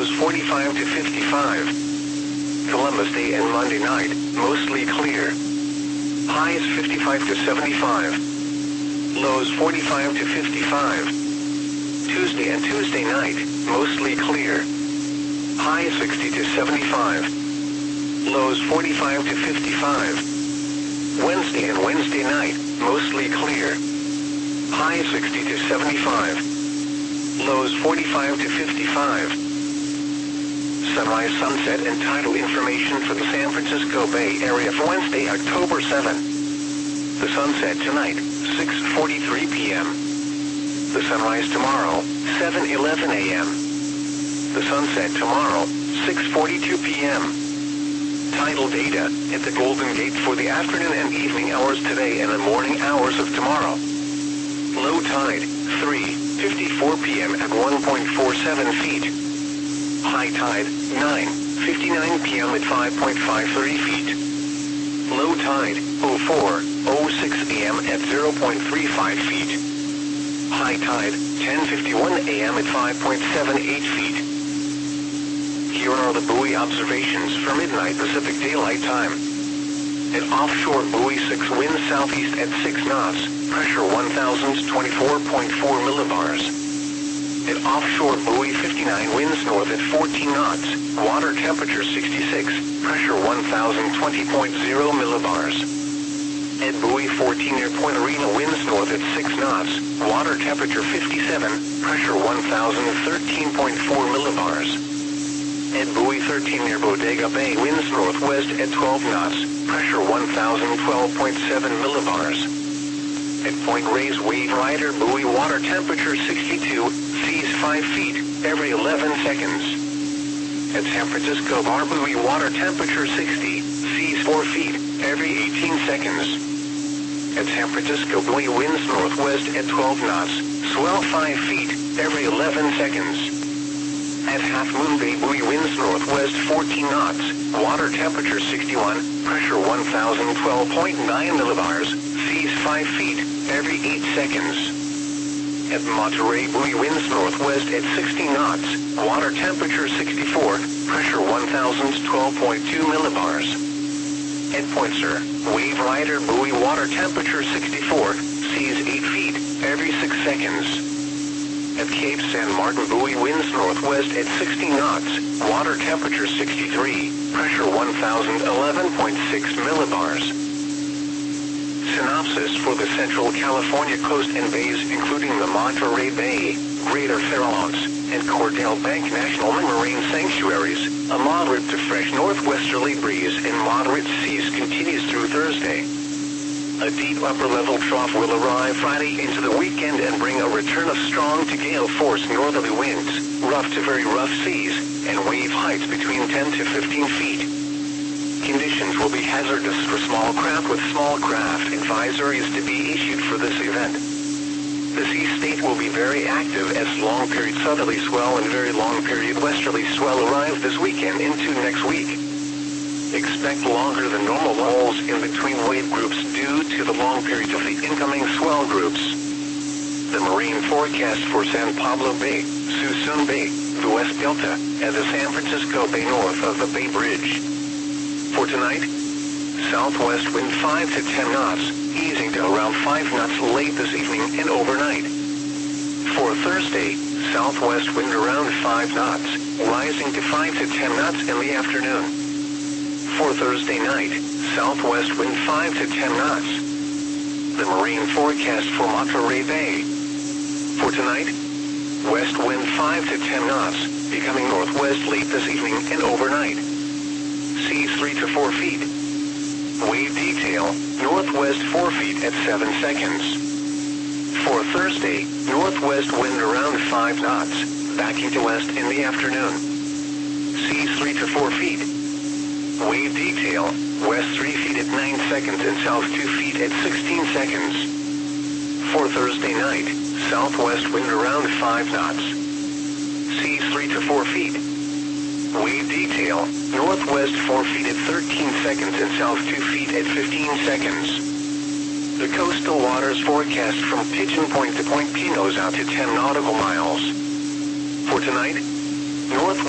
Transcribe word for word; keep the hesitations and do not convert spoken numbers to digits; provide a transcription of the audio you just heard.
lows forty-five to fifty-five. Columbus Day and Monday night, mostly clear. Highs fifty-five to seventy-five. Lows forty-five to fifty-five. Tuesday and Tuesday night, mostly clear. Highs sixty to seventy-five. Lows forty-five to fifty-five. Wednesday and Wednesday night, mostly clear. Highs sixty to seventy-five. Lows forty-five to fifty-five. Sunrise, sunset, and tidal information for the San Francisco Bay Area for Wednesday, October seventh. The sunset tonight, six forty-three p m The sunrise tomorrow, seven eleven a m The sunset tomorrow, six forty-two p m Tidal data at the Golden Gate for the afternoon and evening hours today and the morning hours of tomorrow. Low tide, three fifty-four p m at one point four seven feet. High tide, nine fifty-nine p m at five point five three feet. Low tide, oh four oh six a m at zero point three five feet. High tide, ten fifty-one a m at five point seven eight feet. Here are the buoy observations for midnight Pacific Daylight Time. At offshore buoy six, wind southeast at six knots, pressure one thousand twenty-four point four millibars. At offshore buoy fifty-nine, winds north at fourteen knots, water temperature sixty-six, pressure one thousand twenty point zero millibars. At buoy fourteen near Point Arena, winds north at six knots, water temperature fifty-seven, pressure one thousand thirteen point four millibars. At buoy thirteen near Bodega Bay, winds northwest at twelve knots, pressure one thousand twelve point seven millibars. At Point Reyes Wave Rider buoy, water temperature sixty-two, seas five feet, every eleven seconds. At San Francisco Bar buoy, water temperature sixty, seas four feet, every eighteen seconds. At San Francisco buoy, winds northwest at twelve knots, swell five feet, every eleven seconds. At Half Moon Bay buoy, winds northwest fourteen knots, water temperature sixty-one, pressure one thousand twelve point nine millibars, seas five feet, every eight seconds. At Monterey buoy, winds northwest at sixty knots, water temperature sixty-four, pressure one thousand twelve point two millibars. At Point Sur, Wave Rider buoy, water temperature sixty-four, seas eight feet, every six seconds. At Cape San Martin buoy, winds northwest at sixty knots, water temperature sixty-three, pressure one thousand eleven point six millibars. Synopsis for the Central California coast and bays, including the Monterey Bay, Greater Farallones, and Cordell Bank National Marine Sanctuaries. A moderate to fresh northwesterly breeze and moderate seas continues through Thursday. A deep upper-level trough will arrive Friday into the weekend and bring a return of strong to gale force northerly winds, rough to very rough seas, and wave heights between ten to fifteen feet. Conditions will be hazardous for small craft, with small craft advisories to be issued for this event. The sea state will be very active as long-period southerly swell and very long-period westerly swell arrive this weekend into next week. Expect longer than normal lulls in between wave groups due to the long periods of the incoming swell groups. The marine forecast for San Pablo Bay, Suisun Bay, the West Delta, and the San Francisco Bay north of the Bay Bridge. For tonight, southwest wind five to ten knots, easing to around five knots late this evening and overnight. For Thursday, southwest wind around five knots, rising to five to ten knots in the afternoon. For Thursday night, southwest wind five to ten knots. The marine forecast for Monterey Bay. For tonight, west wind five to ten knots, becoming northwest late this evening and overnight. Seas three to four feet. Wave detail, northwest four feet at seven seconds. For Thursday, northwest wind around five knots, backing to west in the afternoon. Seas three to four feet. Wave detail, west three feet at nine seconds and south two feet at sixteen seconds. For Thursday night, southwest wind around five knots. Seas three to four feet. Wave detail, northwest four feet at thirteen seconds and south two feet at fifteen seconds. The coastal waters forecast from Pigeon Point to Point Pinos out to ten nautical miles. For tonight, northwest